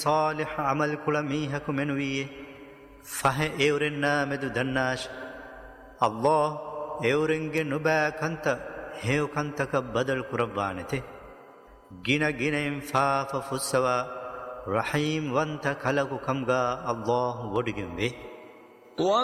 صالح عمل كل ميهك منويه فه اورنا مدو دناش الله اورنگه نبا كنت هيو كنتك بدل كربانته گنا گنا انفاف فسوا رحيم وانت خلق كمغا الله ودگمبه